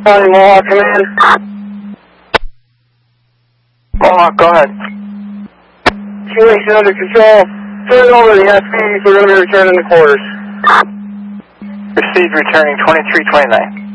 County Mohawk, come in. Mohawk, go ahead. Situation under control. Turn over the SPs. We're going to be returning the quarters. Received, returning 2329.